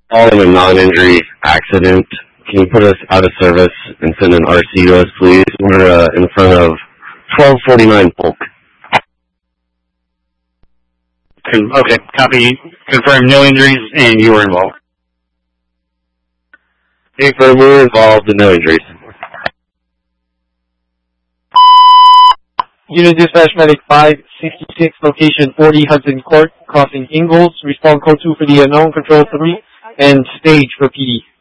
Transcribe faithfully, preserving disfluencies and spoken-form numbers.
all in a non-injury accident. Can you put us out of service and send an R C to us, please? We're uh, in front of twelve forty-nine Polk. Okay, copy. Confirm no injuries and you were involved. Confirm we were involved and no injuries. Unit Dispatch Medic five sixty-six, location forty Hudson Court, crossing Ingalls. Respond code two for the unknown, control three, and stage for P D.